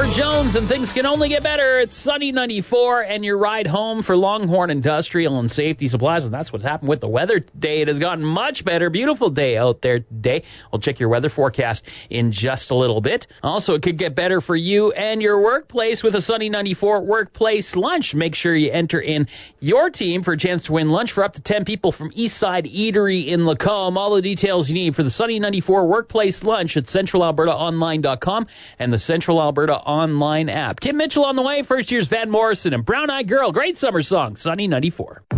Howard Jones, and things can only get better. It's Sunny 94, and your ride home for Longhorn Industrial and Safety Supplies. And that's what's happened with the weather today. It has gotten much better. Beautiful day out there today. We'll check your weather forecast in just a little bit. Also, it could get better for you and your workplace with a Sunny 94 workplace lunch. Make sure you enter in your team for a chance to win lunch for up to 10 people from Eastside Eatery in Lacombe. All the details you need for the Sunny 94 workplace lunch at centralalbertaonline.com and the Central Alberta Online app. Kim Mitchell on the way. First year's Van Morrison and Brown Eyed Girl. Great summer song. Sunny 94.